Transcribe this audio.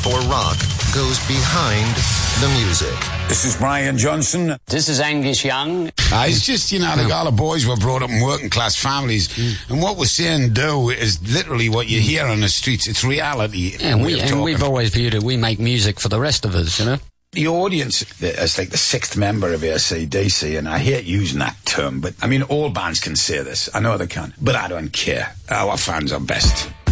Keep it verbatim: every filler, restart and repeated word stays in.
or rock goes behind the music. This is Brian Johnson. This is Angus Young. Uh, it's just, you know, I think all the boys were brought up in working class families, mm. and what we're saying and do is literally what you hear on the streets. It's reality. Yeah, and, we, and we've always viewed it, we make music for the rest of us, you know? The audience is like the sixth member of A C D C, and I hate using that term, but I mean, all bands can say this. I know they can, but I don't care. Our fans are best.